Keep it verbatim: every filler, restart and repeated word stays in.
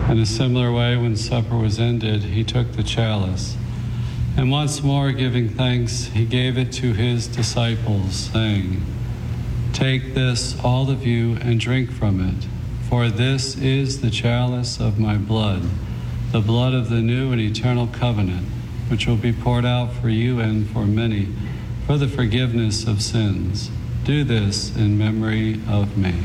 In a similar way, when supper was ended, he took the chalice, and once more giving thanks, he gave it to his disciples, saying, "Take this, all of you, and drink from it, for this is the chalice of my blood, the blood of the new and eternal covenant, which will be poured out for you and for many, for the forgiveness of sins. Do this in memory of me."